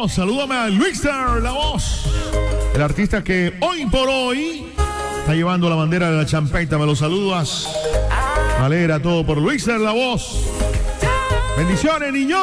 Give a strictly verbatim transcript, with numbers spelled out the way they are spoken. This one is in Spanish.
voz. Salúdame a Luixer, la voz. El artista que hoy por hoy está llevando la bandera de la champeta. Me lo saludas. Me alegra todo por Luixer, la voz. Bendiciones, niños.